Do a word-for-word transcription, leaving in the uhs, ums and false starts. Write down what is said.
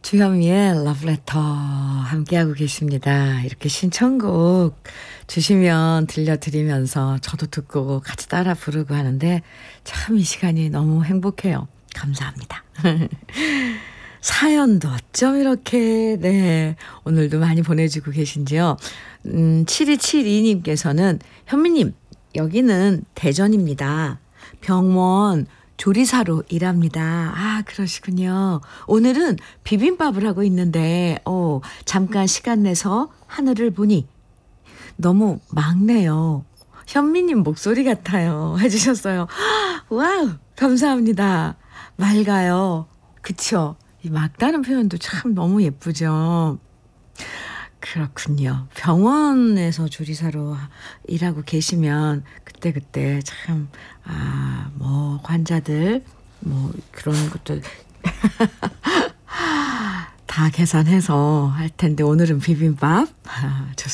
주현미의 러브레터 함께하고 계십니다. 이렇게 신청곡 주시면 들려드리면서 저도 듣고 같이 따라 부르고 하는데 참 이 시간이 너무 행복해요. 감사합니다. 사연도 어쩜 이렇게 네 오늘도 많이 보내주고 계신지요. 음, 칠이칠이 님께서는 현미님 여기는 대전입니다. 병원 조리사로 일합니다. 아, 그러시군요. 오늘은 비빔밥을 하고 있는데, 어, 잠깐 시간 내서 하늘을 보니 너무 맑네요. 현미님 목소리 같아요. 해주셨어요. 와우, 감사합니다. 맑아요. 그쵸? 이 맑다는 표현도 참 너무 예쁘죠. 그렇군요. 병원에서 조리사로 일하고 계시면 그때그때 참, 아, 뭐, 환자들, 뭐, 그런 것들 다 계산해서 할 텐데 오늘은 비빔밥. 아, 좋습니다.